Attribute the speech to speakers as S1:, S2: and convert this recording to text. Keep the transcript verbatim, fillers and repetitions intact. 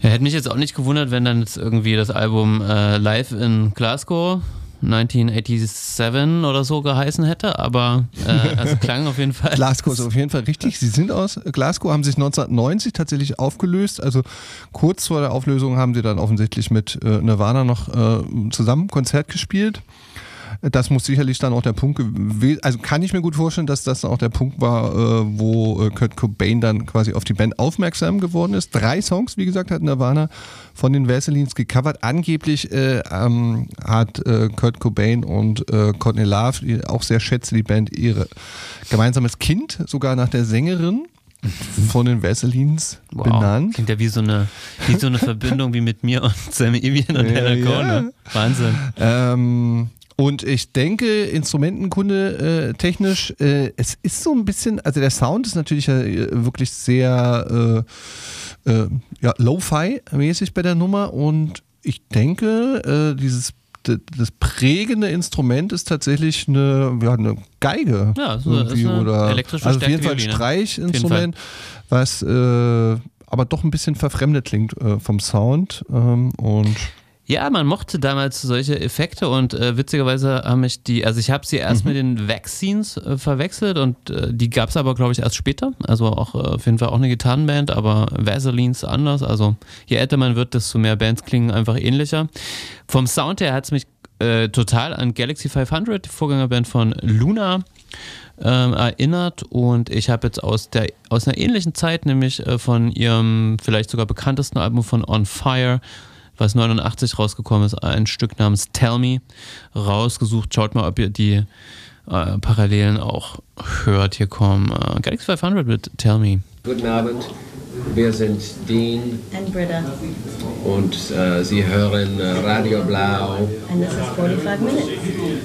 S1: Ja, hätte mich jetzt auch nicht gewundert, wenn dann jetzt irgendwie das Album äh, Live in Glasgow neunzehnhundertsiebenundachtzig oder so geheißen hätte, aber äh, also klang auf jeden Fall.
S2: Glasgow ist auf jeden Fall richtig. Sie sind aus Glasgow, haben sich neunzehnhundertneunzig tatsächlich aufgelöst. Also kurz vor der Auflösung haben sie dann offensichtlich mit äh, Nirvana noch äh, zusammen Konzert gespielt. Das muss sicherlich dann auch der Punkt gewesen, also kann ich mir gut vorstellen, dass das auch der Punkt war, äh, wo äh, Kurt Cobain dann quasi auf die Band aufmerksam geworden ist. Drei Songs, wie gesagt, hat Nirvana von den Vaselines gecovert. Angeblich äh, ähm, hat äh, Kurt Cobain und äh, Courtney Love, die auch sehr schätze die Band, ihre gemeinsames Kind sogar nach der Sängerin von den Vaselines
S1: wow.
S2: benannt.
S1: Klingt ja wie so eine, wie so eine Verbindung wie mit mir und Sam Evian und Hannah
S2: ja,
S1: Cole.
S2: ja.
S1: Wahnsinn.
S2: Ähm, Und ich denke, Instrumentenkunde äh, technisch, äh, es ist so ein bisschen, also der Sound ist natürlich äh, wirklich sehr äh, äh, ja, Lo-Fi-mäßig bei der Nummer und ich denke, äh, dieses d- das prägende Instrument ist tatsächlich eine, ja, eine Geige.
S1: Ja, so ist eine
S2: oder,
S1: elektrische
S2: also auf jeden Fall ein
S1: Stärkvioline.
S2: Streichinstrument, was äh, aber doch ein bisschen verfremdet klingt äh, vom Sound ähm, und
S1: Ja, man mochte damals solche Effekte und äh, witzigerweise haben mich die, also ich habe sie erst mhm. mit den Vaccines äh, verwechselt und äh, die gab es aber, glaube ich, erst später. Also auch äh, auf jeden Fall auch eine Gitarrenband, aber Vaselines anders. Also je älter man wird, desto mehr Bands klingen einfach ähnlicher. Vom Sound her hat es mich äh, total an Galaxy fünfhundert, die Vorgängerband von Luna, ähm, erinnert und ich habe jetzt aus der aus einer ähnlichen Zeit, nämlich äh, von ihrem vielleicht sogar bekanntesten Album von On Fire, was neunundachtzig rausgekommen ist, ein Stück namens Tell Me rausgesucht. Schaut mal, ob ihr die äh, Parallelen auch hört. Hier kommen äh, Galaxy fünfhundert mit Tell Me.
S3: Guten Abend, wir sind Dean
S4: and Britta.
S3: und äh, Sie hören äh, Radio Blau.
S4: And this is forty-five minutes.